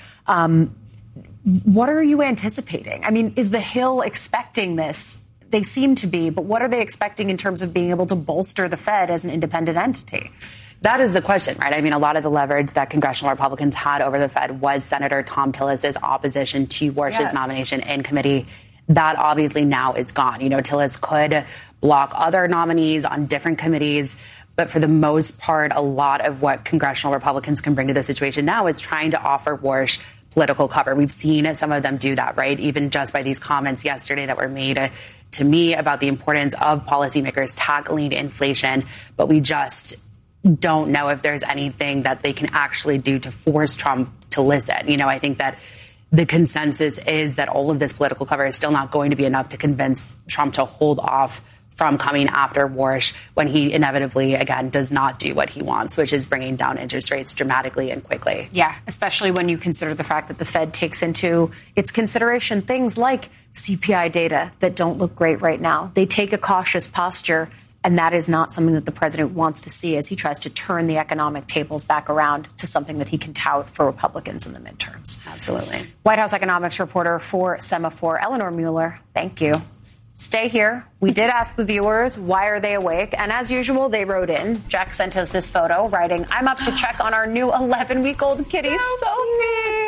[SPEAKER 2] What are you anticipating? I mean, is the Hill expecting this? They seem to be, but what are they expecting in terms of being able to bolster the Fed as an independent entity?
[SPEAKER 21] That is the question, right? I mean, a lot of the leverage that congressional Republicans had over the Fed was Senator Tom Tillis's opposition to Warsh's nomination in committee. That obviously now is gone. Tillis could block other nominees on different committees, but for the most part, a lot of what congressional Republicans can bring to the situation now is trying to offer Warsh political cover. We've seen some of them do that, right? Even just by these comments yesterday that were made to me about the importance of policymakers tackling inflation, but we just don't know if there's anything that they can actually do to force Trump to listen. I think that the consensus is that all of this political cover is still not going to be enough to convince Trump to hold off from coming after Warsh when he inevitably, again, does not do what he wants, which is bringing down interest rates dramatically and quickly.
[SPEAKER 2] Yeah, especially when you consider the fact that the Fed takes into its consideration things like CPI data that don't look great right now. They take a cautious posture, and that is not something that the president wants to see as he tries to turn the economic tables back around to something that he can tout for Republicans in the midterms.
[SPEAKER 21] Absolutely.
[SPEAKER 2] White House economics reporter for Semaphore, Eleanor Mueller, thank you. Stay here. We did ask the viewers, why are they awake? And as usual, they wrote in. Jack sent us this photo, writing, I'm up to check on our new 11-week-old kitty, Sophie.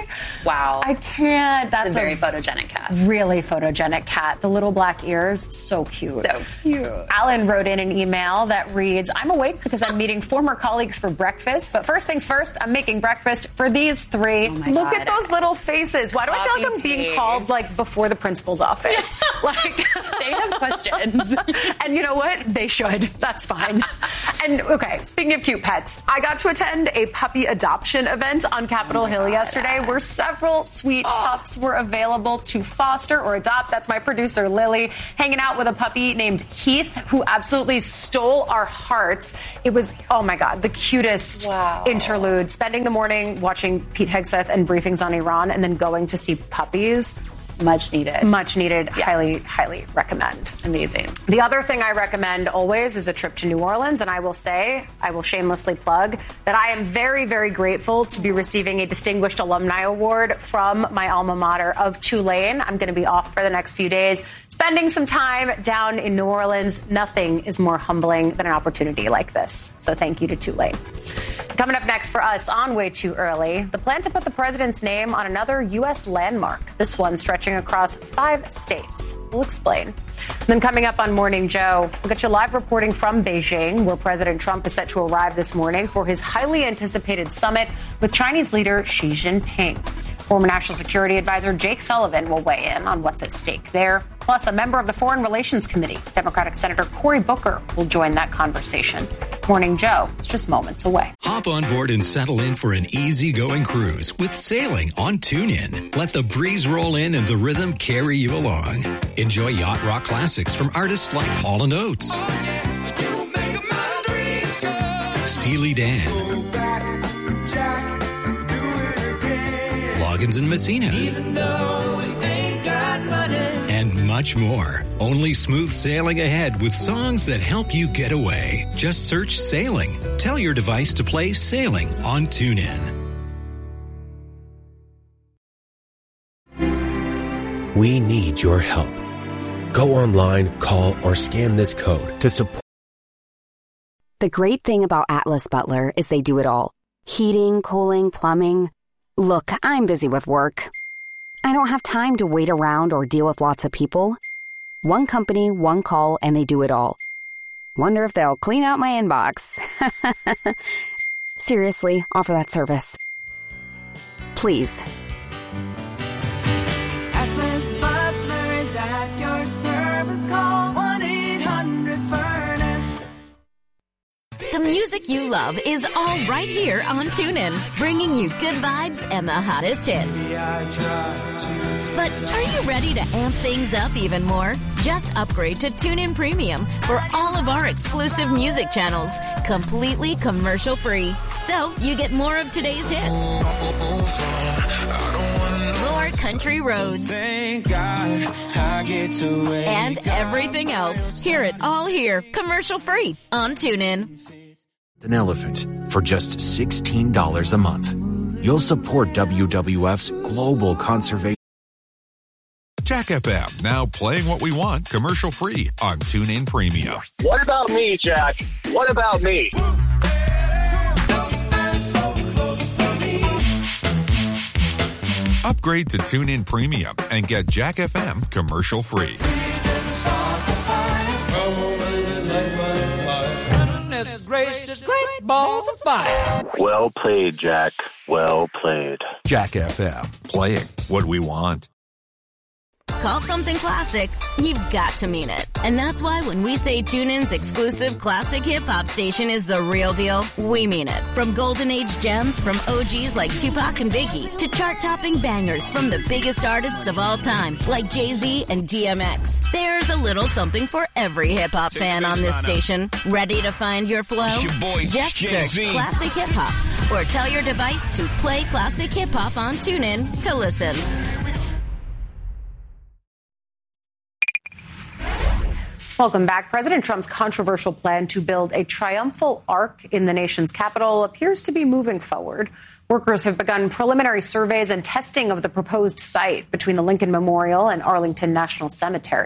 [SPEAKER 21] Wow.
[SPEAKER 2] I can't. That's
[SPEAKER 21] a very photogenic cat.
[SPEAKER 2] Really photogenic cat. The little black ears, so cute.
[SPEAKER 21] So cute.
[SPEAKER 2] Alan wrote in an email that reads, I'm awake because I'm meeting former colleagues for breakfast, but first things first, I'm making breakfast for these three. Look at those little faces. Why do I feel like I'm being called like before the principal's office? Like
[SPEAKER 21] they have questions.
[SPEAKER 2] And you know what? They should. That's fine. And okay, speaking of cute pets, I got to attend a puppy adoption event on Capitol Hill yesterday where several sweet pups were available to foster or adopt. That's my producer, Lily, hanging out with a puppy named Heath, who absolutely stole our hearts. It was, oh my God, the cutest interlude. Spending the morning watching Pete Hegseth and briefings on Iran and then going to see puppies.
[SPEAKER 21] Much needed.
[SPEAKER 2] Much needed. Yeah. Highly, highly recommend.
[SPEAKER 21] Amazing.
[SPEAKER 2] The other thing I recommend always is a trip to New Orleans. And I will say, I will shamelessly plug that I am very, very grateful to be receiving a Distinguished Alumni Award from my alma mater of Tulane. I'm going to be off for the next few days, spending some time down in New Orleans. Nothing is more humbling than an opportunity like this. So thank you to Tulane. Coming up next for us on Way Too Early, the plan to put the president's name on another U.S. landmark, this one stretching across 5 states. We'll explain. And then coming up on Morning Joe, we'll get you live reporting from Beijing, where President Trump is set to arrive this morning for his highly anticipated summit with Chinese leader Xi Jinping. Former National Security Advisor Jake Sullivan will weigh in on what's at stake there. Plus, a member of the Foreign Relations Committee, Democratic Senator Cory Booker, will join that conversation. Morning Joe is just moments away.
[SPEAKER 1] Hop on board and settle in for an easy-going cruise with sailing on TuneIn. Let the breeze roll in and the rhythm carry you along. Enjoy yacht rock classics from artists like Hall & Oates, Steely Dan, Loggins and Messina, and much more. Only smooth sailing ahead with songs that help you get away. Just search Sailing. Tell your device to play Sailing on TuneIn.
[SPEAKER 3] We need your help. Go online, call, or scan this code to support.
[SPEAKER 4] The great thing about Atlas Butler is they do it all. Heating, cooling, plumbing. Look, I'm busy with work. I don't have time to wait around or deal with lots of people. One company, one call, and they do it all. Wonder if they'll clean out my inbox. Seriously, offer that service. Please.
[SPEAKER 19] Atlas Butler is at your service. Call 1-800-FURNACE.
[SPEAKER 9] The music you love is all right here on TuneIn, bringing you good vibes and the hottest hits. But are you ready to amp things up even more? Just upgrade to TuneIn Premium for all of our exclusive music channels, completely commercial-free. So you get more of today's hits, more country roads,
[SPEAKER 19] Thank God I get to
[SPEAKER 9] and everything else. Hear it all here, commercial-free on TuneIn.
[SPEAKER 3] An elephant for just $16 a month. You'll support WWF's global conservation.
[SPEAKER 7] Jack FM, now playing what we want commercial-free on TuneIn Premium.
[SPEAKER 8] What about me, Jack? What about me?
[SPEAKER 7] Upgrade to TuneIn Premium and get Jack FM commercial-free.
[SPEAKER 8] Well played, Jack. Well played.
[SPEAKER 7] Jack FM, playing what we want.
[SPEAKER 9] Call something classic, you've got to mean it. And that's why when we say TuneIn's exclusive classic hip-hop station is the real deal, we mean it. From golden age gems from OGs like Tupac and Biggie to chart-topping bangers from the biggest artists of all time like Jay-Z and DMX. There's a little something for every hip-hop fan on this station. Ready to find your flow? Just search Classic Hip-Hop or tell your device to play Classic Hip-Hop on TuneIn to listen.
[SPEAKER 2] Welcome back. President Trump's controversial plan to build a triumphal arch in the nation's capital appears to be moving forward. Workers have begun preliminary surveys and testing of the proposed site between the Lincoln Memorial and Arlington National Cemetery.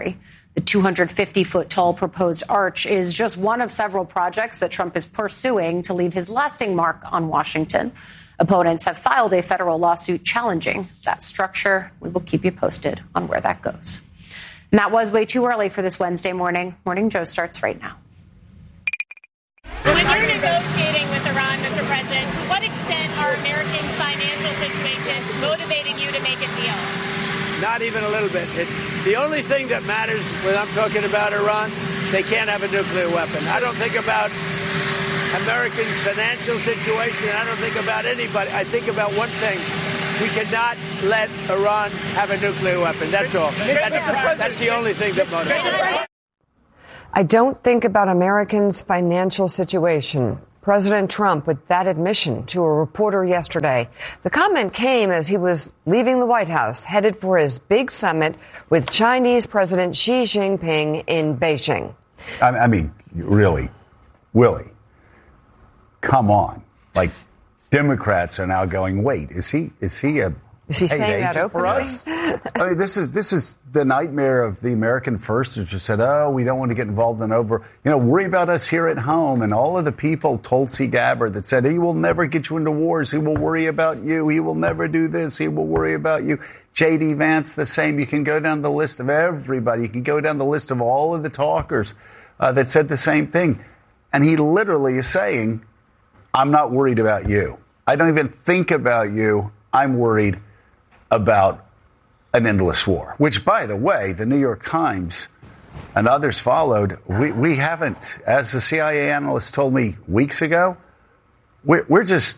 [SPEAKER 2] The 250-foot-tall proposed arch is just one of several projects that Trump is pursuing to leave his lasting mark on Washington. Opponents have filed a federal lawsuit challenging that structure. We will keep you posted on where that goes. And that was way too early for this Wednesday morning. Morning Joe starts right now.
[SPEAKER 5] When you're negotiating with Iran, Mr. President, to what extent are Americans' financial situations motivating you to make a deal?
[SPEAKER 6] Not even a little bit. The only thing that matters when I'm talking about Iran, they can't have a nuclear weapon. I don't think about Americans' financial situation. I don't think about anybody. I think about one thing. We cannot let Iran have a nuclear weapon. That's all. That's the only thing that motivates.
[SPEAKER 11] I don't think about Americans' financial situation. President Trump with that admission to a reporter yesterday. The comment came as he was leaving the White House, headed for his big summit with Chinese President Xi Jinping in Beijing.
[SPEAKER 12] I mean, really, Willie, come on. Like, Democrats are now going, wait, is he
[SPEAKER 11] saying that openly?
[SPEAKER 12] I mean, this is the nightmare of the American Firsters who said, oh, we don't want to get involved in worry about us here at home. And all of the people, Tulsi Gabbard, that said, he will never get you into wars. He will worry about you. He will never do this. He will worry about you. J.D. Vance, the same. You can go down the list of everybody. You can go down the list of all of the talkers that said the same thing. And he literally is saying, I'm not worried about you. I don't even think about you. I'm worried about an endless war, which, by the way, the New York Times and others followed. We haven't, as the CIA analyst told me weeks ago, we're just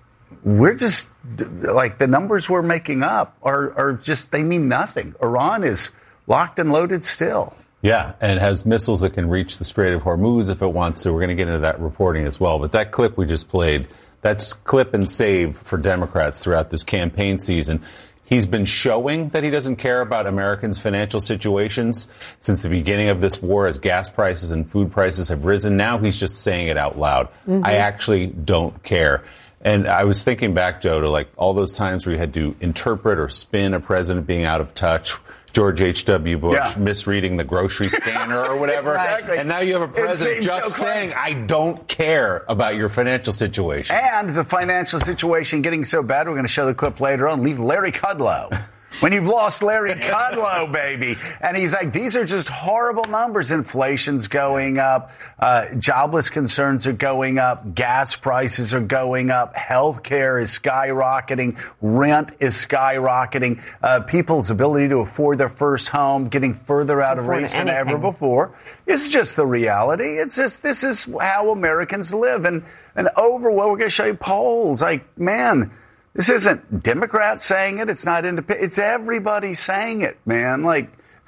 [SPEAKER 12] like the numbers we're making up are just, they mean nothing. Iran is locked and loaded still.
[SPEAKER 23] Yeah, and has missiles that can reach the Strait of Hormuz if it wants to. We're going to get into that reporting as well. But that clip we just played, that's clip and save for Democrats throughout this campaign season. He's been showing that he doesn't care about Americans' financial situations since the beginning of this war as gas prices and food prices have risen. Now he's just saying it out loud. Mm-hmm. I actually don't care. And I was thinking back, Joe, to like all those times where you had to interpret or spin a president being out of touch. George H.W. Bush misreading the grocery scanner or whatever. Exactly. And now you have a president just saying, I don't care about your financial situation.
[SPEAKER 12] And the financial situation getting so bad, we're going to show the clip later on, leave Larry Kudlow. When you've lost Larry Kudlow, baby. And he's like, these are just horrible numbers. Inflation's going up. Jobless concerns are going up. Gas prices are going up. Healthcare is skyrocketing. Rent is skyrocketing. People's ability to afford their first home getting further out of reach than ever before. It's just the reality. It's just, this is how Americans live. And we're going to show you polls. Like, man, this isn't Democrats saying it. It's not independent. It's everybody saying it, man. Like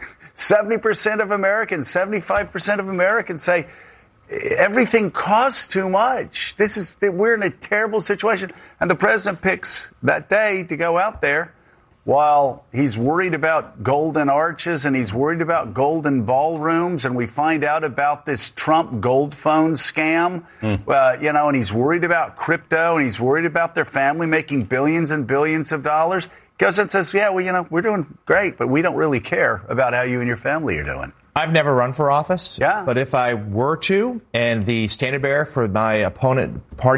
[SPEAKER 12] 70% of Americans, 75% of Americans say everything costs too much. We're in a terrible situation. And the president picks that day to go out there while he's worried about golden arches and he's worried about golden ballrooms. And we find out about this Trump gold phone scam, and he's worried about crypto and he's worried about their family making billions and billions of dollars. Goes and says, we're doing great, but we don't really care about how you and your family are doing.
[SPEAKER 24] I've never run for office, but if I were to, and the standard bearer for my opponent's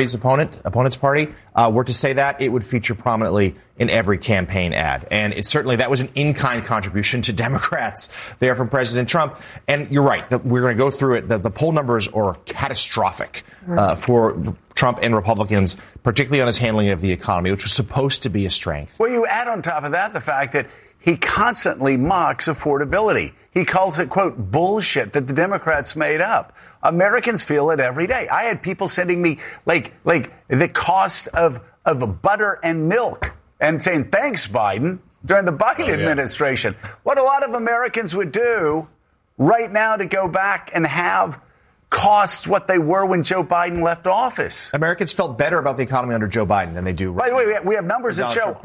[SPEAKER 24] party, were to say that, it would feature prominently in every campaign ad. And that was an in-kind contribution to Democrats there from President Trump. And you're right, we're going to go through it. The poll numbers are catastrophic for Trump and Republicans, particularly on his handling of the economy, which was supposed to be a strength.
[SPEAKER 12] Well, you add on top of that the fact that he constantly mocks affordability. He calls it, quote, bullshit that the Democrats made up. Americans feel it every day. I had people sending me like the cost of butter and milk and saying, thanks, Biden, during the Biden administration. What a lot of Americans would do right now to go back and have costs what they were when Joe Biden left office.
[SPEAKER 24] Americans felt better about the economy under Joe Biden than they do right now.
[SPEAKER 12] By the way, we have numbers that show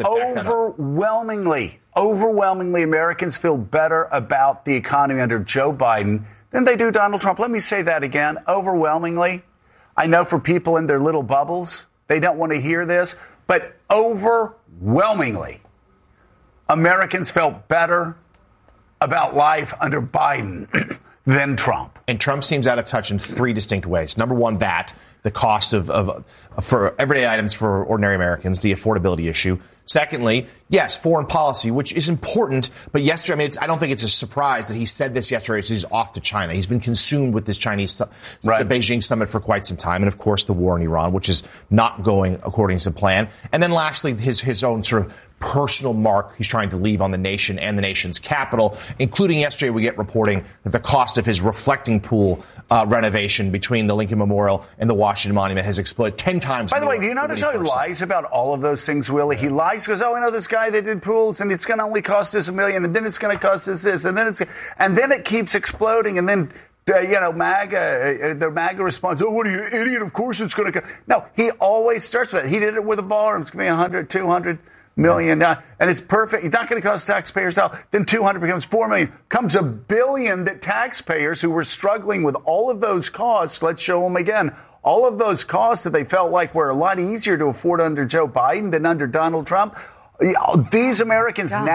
[SPEAKER 12] overwhelmingly Americans feel better about the economy under Joe Biden than they do Donald Trump. Let me say that again. Overwhelmingly. I know for people in their little bubbles, they don't want to hear this, but overwhelmingly, Americans felt better about life under Biden than Trump.
[SPEAKER 24] And Trump seems out of touch in three distinct ways. Number one, the cost of for everyday items for ordinary Americans, the affordability issue. Secondly, yes, foreign policy, which is important. But yesterday, I don't think it's a surprise that he said this yesterday. So he's off to China. He's been consumed with this the Beijing summit for quite some time. And of course, the war in Iran, which is not going according to plan. And then lastly, his own sort of personal mark he's trying to leave on the nation and the nation's capital, including yesterday we get reporting that the cost of his reflecting pool renovation between the Lincoln Memorial and the Washington Monument has exploded 10 times.
[SPEAKER 12] By the way, do you notice how he lies about all of those things, Willie? He lies, goes, I know this guy that did pools, and it's going to only cost us $1 million, and then it's going to cost us this, and then it keeps exploding, and then the MAGA responds, oh, what are you, idiot? Of course it's going to go. No, he always starts with it. He did it with a bar. It's going to be 100, 200 million, and it's perfect. It's not going to cost taxpayers out. Then 200 becomes 4 million. Comes $1 billion that taxpayers who were struggling with all of those costs, let's show them again, all of those costs that they felt like were a lot easier to afford under Joe Biden than under Donald Trump. These Americans now